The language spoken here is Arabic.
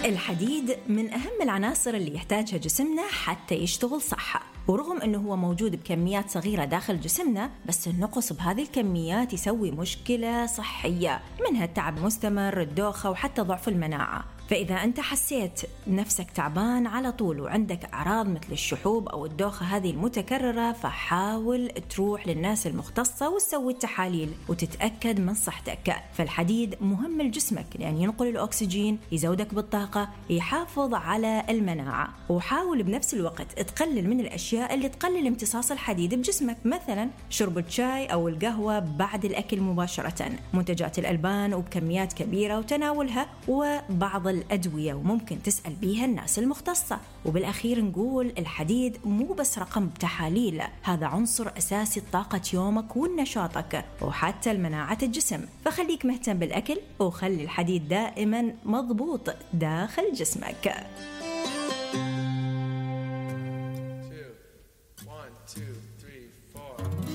الحديد من أهم العناصر اللي يحتاجها جسمنا حتى يشتغل صح، ورغم أنه هو موجود بكميات صغيرة داخل جسمنا، بس النقص بهذه الكميات يسوي مشكلة صحية، منها التعب المستمر، الدوخة، وحتى ضعف المناعة. فإذا أنت حسيت نفسك تعبان على طول وعندك أعراض مثل الشحوب أو الدوخة هذه المتكررة، فحاول تروح للناس المختصة وتسوي التحاليل وتتأكد من صحتك. فالحديد مهم لجسمك لأن ينقل الأكسجين، يزودك بالطاقة، يحافظ على المناعة. وحاول بنفس الوقت تقلل من الأشياء اللي تقلل امتصاص الحديد بجسمك، مثلا شرب الشاي أو القهوة بعد الأكل مباشرة، منتجات الألبان وبكميات كبيرة وتناولها، وبعض الأدوية وممكن تسأل بيها الناس المختصة. وبالأخير نقول الحديد مو بس رقم بتحاليل، هذا عنصر أساسي طاقة يومك ونشاطك وحتى المناعة الجسم. فخليك مهتم بالأكل وخلي الحديد دائما مضبوط داخل جسمك. One, two, three, four.